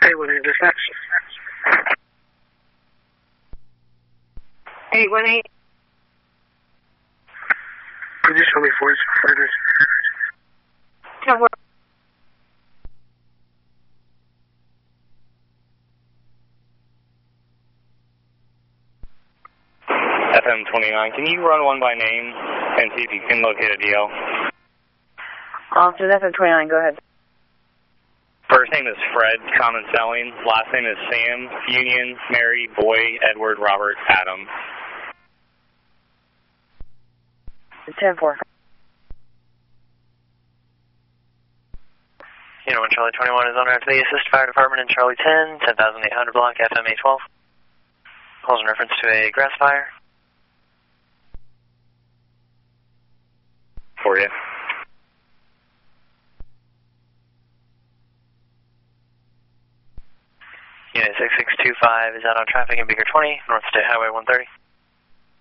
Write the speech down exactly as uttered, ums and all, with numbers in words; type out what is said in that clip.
eight one eight dispatch. eight one eight. Could you show me Ford's further? ten four. F M twenty-nine, can you run one by name and see if you can locate a D L? Officer, F M twenty-nine, go ahead. First name is Fred, common spelling. Last name is Sam, Union, Mary, Boy, Edward, Robert, Adam. ten four. You know when Charlie twenty-one is on route to the Assist Fire Department in Charlie ten, ten thousand eight hundred block, F M eight twelve. Calls in reference to a grass fire. For you. Unit six six two five is out on traffic in Beaker twenty, North State Highway one thirty.